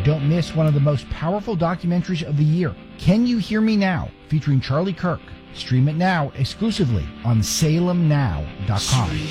don't miss one of the most powerful documentaries of the year, Can You Hear Me Now, featuring Charlie Kirk. Stream it now exclusively on salemnow.com.